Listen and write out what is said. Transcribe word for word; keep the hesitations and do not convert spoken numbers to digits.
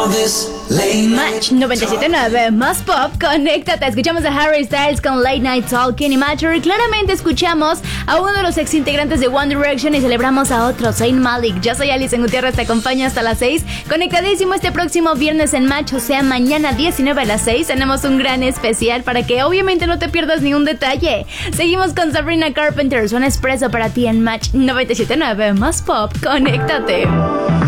Match noventa y siete punto nueve, más pop, conéctate. Escuchamos a Harry Styles con Late Night Talking y Matter. Claramente escuchamos a uno de los ex integrantes de One Direction y celebramos a otro, Zayn Malik. Yo soy Alison Gutiérrez, te acompaño hasta las seis. Conectadísimo este próximo viernes en Match, o sea, mañana diecinueve a las seis. Tenemos un gran especial para que obviamente no te pierdas ni un detalle. Seguimos con Sabrina Carpenter, un expreso para ti en Match noventa y siete punto nueve, más pop, conéctate.